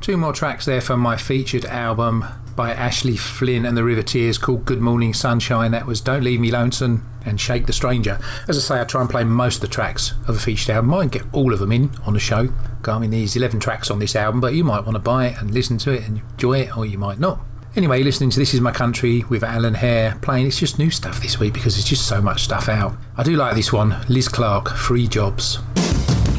Two more tracks there from my featured album by Ashley Flynn and the Riveteers called Good Morning Sunshine. That was Don't Leave Me Lonesome and Shake the Stranger. As I say, I try and play most of the tracks of the featured album. I might get all of them in on the show. I mean, there's 11 tracks on this album, but you might want to buy it and listen to it and enjoy it, or you might not. Anyway, listening to This Is My Country with Alan Hare playing. It's just new stuff this week because there's just so much stuff out. I do like this one, Liz Clark, Free Jobs.